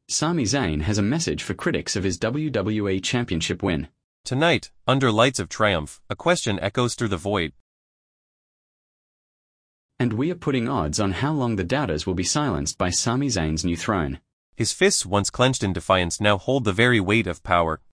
Sami Zayn has a message for critics of his WWE Championship win. Tonight, under lights of triumph, a question echoes through the void. And we are putting odds on how long the doubters will be silenced by Sami Zayn's new throne. His fists once clenched in defiance now hold the very weight of power.